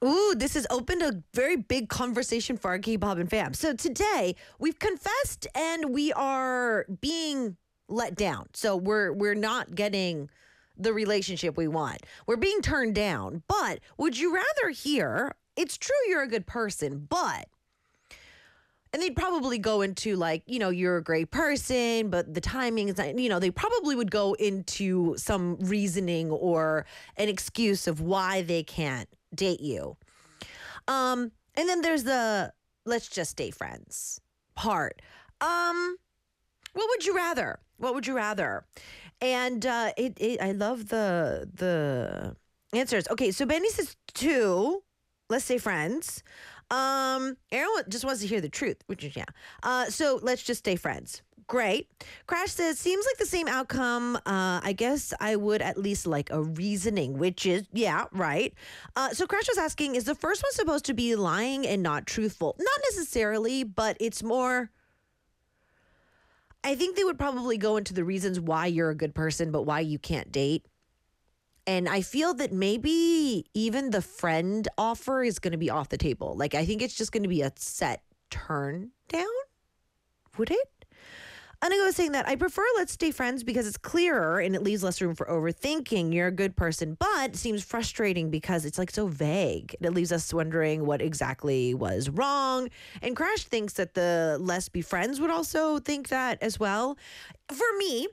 Ooh, this has opened a very big conversation for our K-pop and fam. So today we've confessed and we are being let down. So we're not getting the relationship we want. We're being turned down. But would you rather hear, it's true you're a good person, but and they'd probably go into like, you're a great person, but the timing is not, they probably would go into some reasoning or an excuse of why they can't date you. And then there's the let's just stay friends part. What would you rather? What would you rather? And I love the answers. Okay, so Benny says two. Let's stay friends. Aaron just wants to hear the truth, which is yeah. So let's just stay friends. Great. Crash says, seems like the same outcome. I guess I would at least like a reasoning, which is, yeah, right. So Crash was asking, is the first one supposed to be lying and not truthful? Not necessarily, but it's more, I think they would probably go into the reasons why you're a good person, but why you can't date. And I feel that maybe even the friend offer is going to be off the table. Like, I think it's just going to be a set turn down. Would it? Anigo was saying that I prefer let's stay friends because it's clearer and it leaves less room for overthinking. You're a good person, but it seems frustrating because it's like so vague. And it leaves us wondering what exactly was wrong. And Crash thinks that the let's be friends would also think that as well. For me,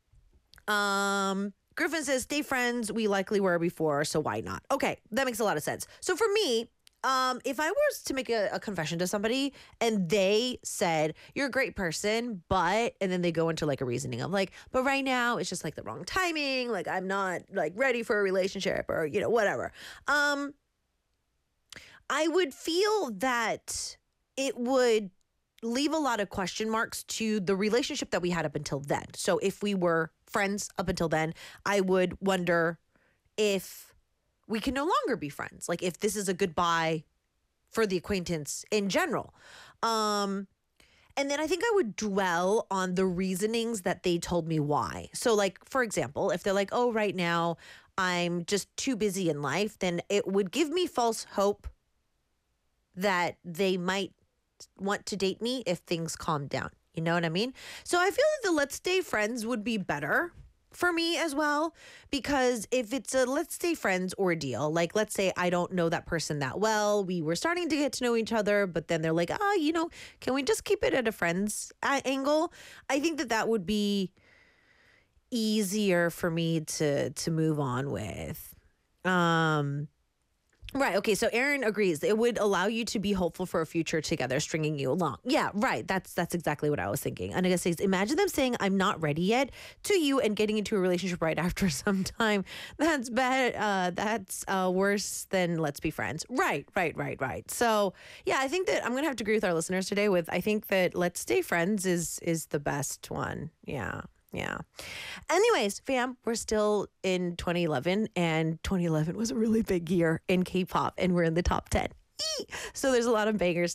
Griffin says, stay friends. We likely were before, so why not? Okay, that makes a lot of sense. So for me, if I was to make a confession to somebody and they said, you're a great person, but, and then they go into like a reasoning of like, but right now it's just like the wrong timing. Like I'm not like ready for a relationship or, whatever. I would feel that it would leave a lot of question marks to the relationship that we had up until then. So if we were friends up until then, I would wonder if we can no longer be friends. Like if this is a goodbye for the acquaintance in general. And then I think I would dwell on the reasonings that they told me why. So like, for example, if they're like, oh, right now I'm just too busy in life, then it would give me false hope that they might want to date me if things calm down. You know what I mean? So I feel that the let's stay friends would be better for me as well, because if it's a let's stay friends ordeal, like let's say I don't know that person that well, we were starting to get to know each other, but then they're like, can we just keep it at a friends angle? I think that would be easier for me to move on with. Right. Okay. So Aaron agrees. It would allow you to be hopeful for a future together, stringing you along. Yeah. Right. That's exactly what I was thinking. Aniga says, imagine them saying, "I'm not ready yet" to you and getting into a relationship right after some time. That's bad. That's worse than let's be friends. Right. So yeah, I think that I'm gonna have to agree with our listeners today. I think that let's stay friends is the best one. Yeah. Anyways, fam, we're still in 2011, and 2011 was a really big year in K-pop, and we're in the top 10. So there's a lot of bangers